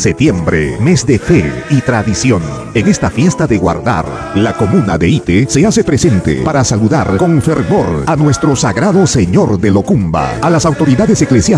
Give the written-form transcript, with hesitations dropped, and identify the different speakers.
Speaker 1: Septiembre, mes de fe y tradición. En esta fiesta de Guardar, la comuna de Ite se hace presente para saludar con fervor a nuestro sagrado Señor de Locumba, a las autoridades eclesiásticas